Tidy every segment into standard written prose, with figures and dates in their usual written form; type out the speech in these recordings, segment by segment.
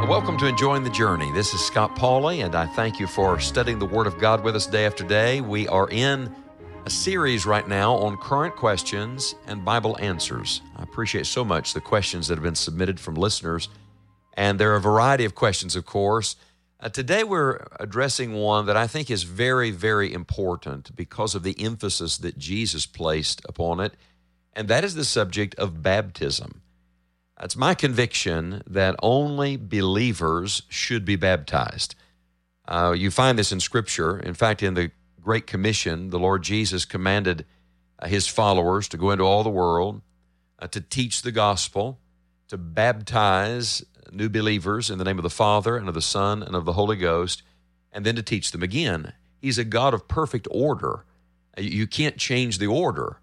Welcome to Enjoying the Journey. This is Scott Pauley, and I thank you for studying the Word of God with us day after day. We are in a series right now on current questions and Bible answers. I appreciate so much the questions that have been submitted from listeners, and there are a variety of questions, of course. Today we're addressing one that I think is very, very important because of the emphasis that Jesus placed upon it, and that is the subject of baptism. It's my conviction that only believers should be baptized. You find this in Scripture. In fact, in the Great Commission, the Lord Jesus commanded his followers to go into all the world, to teach the gospel, to baptize new believers in the name of the Father and of the Son and of the Holy Ghost, and then to teach them again. He's a God of perfect order. You can't change the order.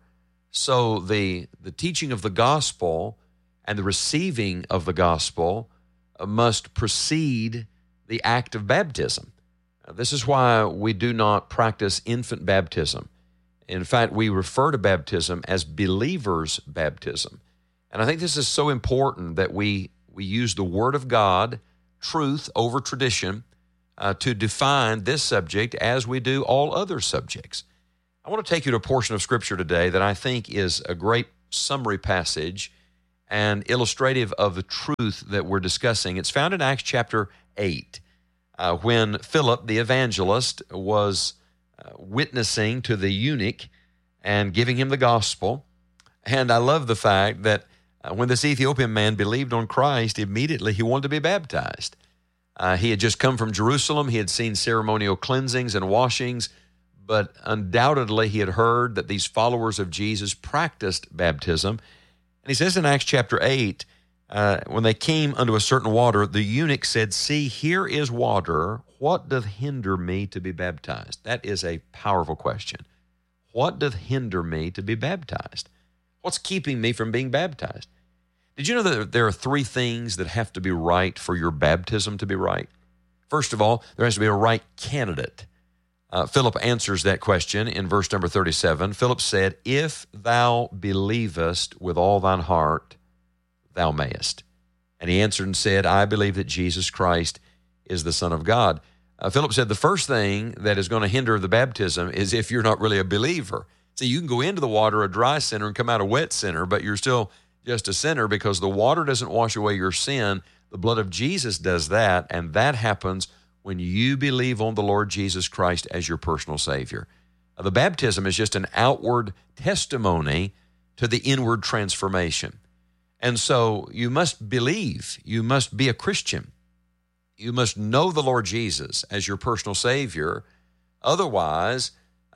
So the teaching of the gospel and the receiving of the gospel must precede the act of baptism. This is why we do not practice infant baptism. In fact, we refer to baptism as believers' baptism. And I think this is so important that we use the Word of God, truth over tradition, to define this subject as we do all other subjects. I want to take you to a portion of Scripture today that I think is a great summary passage and illustrative of the truth that we're discussing. It's found in Acts chapter 8, when Philip, the evangelist, was witnessing to the eunuch and giving him the gospel. And I love the fact that when this Ethiopian man believed on Christ, immediately he wanted to be baptized. He had just come from Jerusalem. He had seen ceremonial cleansings and washings, but undoubtedly he had heard that these followers of Jesus practiced baptism. And he says in Acts chapter 8, when they came unto a certain water, the eunuch said, "See, here is water. What doth hinder me to be baptized?" That is a powerful question. What doth hinder me to be baptized? What's keeping me from being baptized? Did you know that there are three things that have to be right for your baptism to be right? First of all, there has to be a right candidate. Philip answers that question in verse number 37. Philip said, "If thou believest with all thine heart, thou mayest." And he answered and said, "I believe that Jesus Christ is the Son of God." Philip said the first thing that is going to hinder the baptism is if you're not really a believer. See, you can go into the water a dry sinner and come out a wet sinner, but you're still just a sinner because the water doesn't wash away your sin. The blood of Jesus does that, and that happens when you believe on the Lord Jesus Christ as your personal Savior. The baptism is just an outward testimony to the inward transformation. And so you must believe. You must be a Christian. You must know the Lord Jesus as your personal Savior. Otherwise,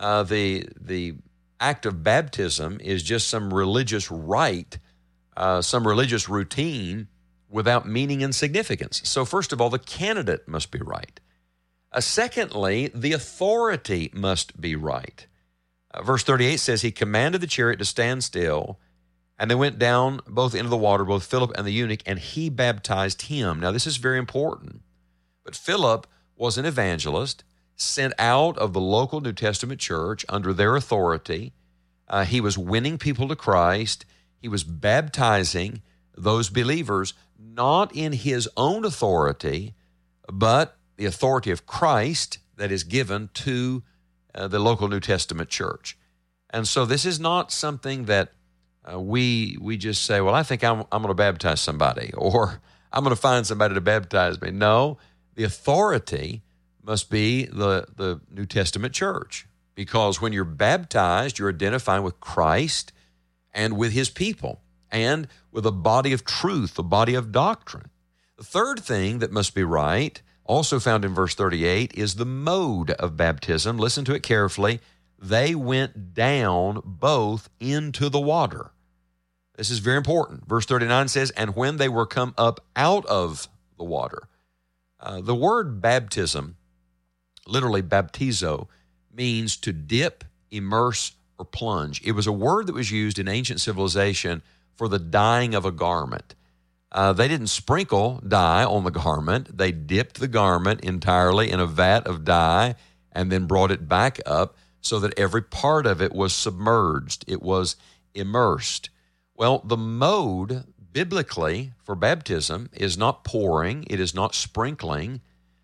the act of baptism is just some religious rite, some religious routine without meaning and significance. So first of all, the candidate must be right. Secondly, the authority must be right. Verse 38 says, he commanded the chariot to stand still, and they went down both into the water, both Philip and the eunuch, and he baptized him. Now, this is very important. But Philip was an evangelist sent out of the local New Testament church under their authority. He was winning people to Christ. He was baptizing those believers, not in his own authority, but the authority of Christ that is given to the local New Testament church. And so this is not something that we just say, well, I think I'm going to baptize somebody, or I'm going to find somebody to baptize me. No, the authority must be the New Testament church, because when you're baptized, you're identifying with Christ and with his people and with a body of truth, a body of doctrine. The third thing that must be right, also found in verse 38, is the mode of baptism. Listen to it carefully. They went down both into the water. This is very important. Verse 39 says, and when they were come up out of the water. The word baptism, literally baptizo, means to dip, immerse, or plunge. It was a word that was used in ancient civilization for the dyeing of a garment. They didn't sprinkle dye on the garment. They dipped the garment entirely in a vat of dye and then brought it back up so that every part of it was submerged. It was immersed. Well, the mode biblically, for baptism, is not pouring, it is not sprinkling,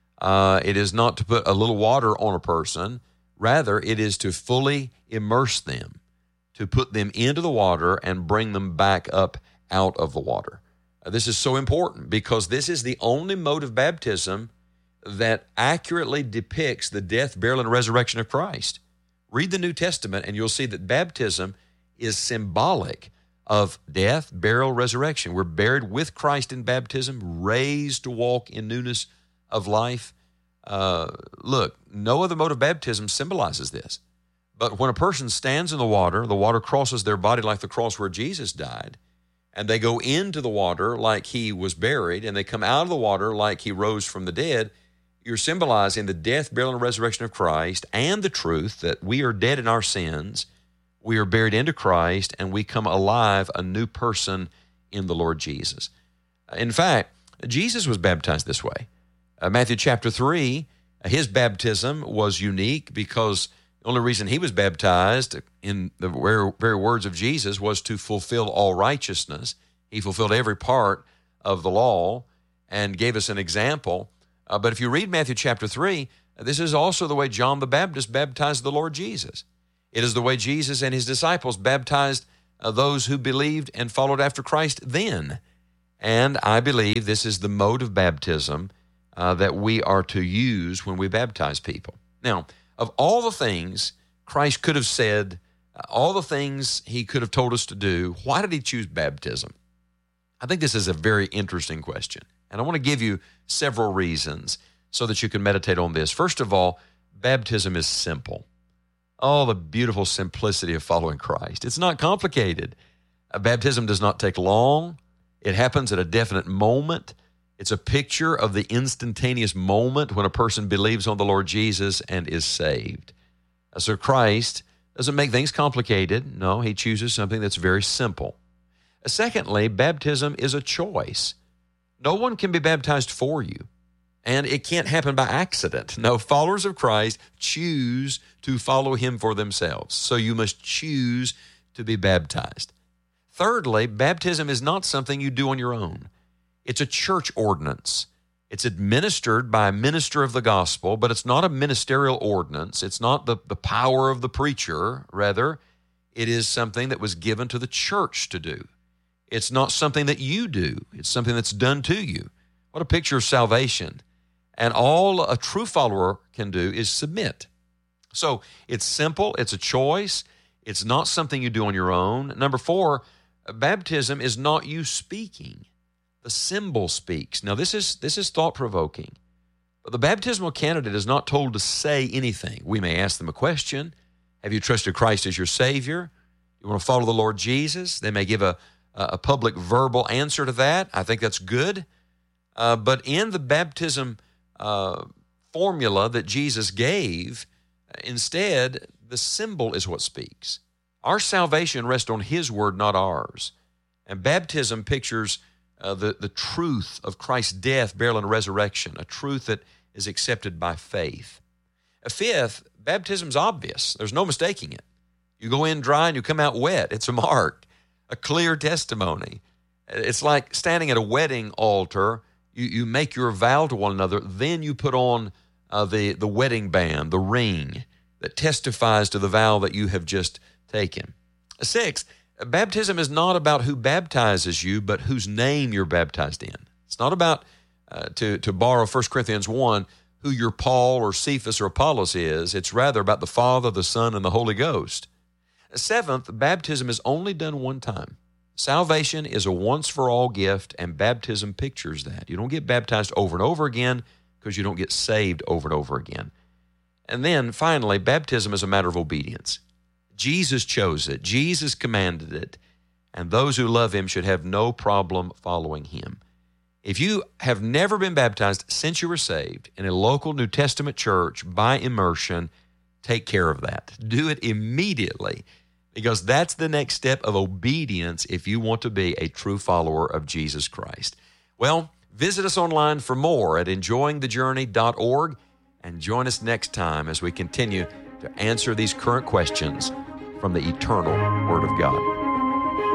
it is not to put a little water on a person. Rather, it is to fully immerse them, to put them into the water and bring them back up out of the water. This is so important because this is the only mode of baptism that accurately depicts the death, burial, and resurrection of Christ. Read the New Testament and you'll see that baptism is symbolic of death, burial, resurrection. We're buried with Christ in baptism, raised to walk in newness of life. Look, no other mode of baptism symbolizes this. But when a person stands in the water crosses their body like the cross where Jesus died, and they go into the water like he was buried, and they come out of the water like he rose from the dead. You're symbolizing the death, burial, and resurrection of Christ and the truth that we are dead in our sins, we are buried into Christ, and we come alive a new person in the Lord Jesus. In fact, Jesus was baptized this way. Matthew chapter 3, his baptism was unique because the only reason he was baptized, in the very words of Jesus, was to fulfill all righteousness. He fulfilled every part of the law and gave us an example. But if you read Matthew chapter 3, this is also the way John the Baptist baptized the Lord Jesus. It is the way Jesus and his disciples baptized those who believed and followed after Christ then. And I believe this is the mode of baptism that we are to use when we baptize people. Now, of all the things Christ could have said, all the things he could have told us to do, why did he choose baptism? I think this is a very interesting question, and I want to give you several reasons so that you can meditate on this. First of all, baptism is simple. Oh, the beautiful simplicity of following Christ. It's not complicated. Baptism does not take long. It happens at a definite moment. It's a picture of the instantaneous moment when a person believes on the Lord Jesus and is saved. So Christ doesn't make things complicated. No, he chooses something that's very simple. Secondly, baptism is a choice. No one can be baptized for you, and it can't happen by accident. No, followers of Christ choose to follow him for themselves. So you must choose to be baptized. Thirdly, baptism is not something you do on your own. It's a church ordinance. It's administered by a minister of the gospel, but it's not a ministerial ordinance. It's not the power of the preacher. Rather, it is something that was given to the church to do. It's not something that you do. It's something that's done to you. What a picture of salvation. And all a true follower can do is submit. So it's simple. It's a choice. It's not something you do on your own. Number 4, baptism is not you speaking. The symbol speaks. Now, this is thought-provoking. But the baptismal candidate is not told to say anything. We may ask them a question. Have you trusted Christ as your Savior? You want to follow the Lord Jesus? They may give a public verbal answer to that. I think that's good. But in the baptism formula that Jesus gave, instead, the symbol is what speaks. Our salvation rests on his word, not ours. And baptism pictures the truth of Christ's death, burial, and resurrection, a truth that is accepted by faith. Fifth, baptism's obvious. There's no mistaking it. You go in dry and you come out wet. It's a mark, a clear testimony. It's like standing at a wedding altar. You make your vow to one another, then you put on the wedding band, the ring, that testifies to the vow that you have just taken. Sixth, baptism is not about who baptizes you, but whose name you're baptized in. It's not about, to borrow 1 Corinthians 1, who your Paul or Cephas or Apollos is. It's rather about the Father, the Son, and the Holy Ghost. Seventh, baptism is only done one time. Salvation is a once-for-all gift, and baptism pictures that. You don't get baptized over and over again because you don't get saved over and over again. And then, finally, baptism is a matter of obedience. Jesus chose it. Jesus commanded it. And those who love him should have no problem following him. If you have never been baptized since you were saved in a local New Testament church by immersion, take care of that. Do it immediately, because that's the next step of obedience if you want to be a true follower of Jesus Christ. Well, visit us online for more at enjoyingthejourney.org and join us next time as we continue to answer these current questions from the eternal Word of God.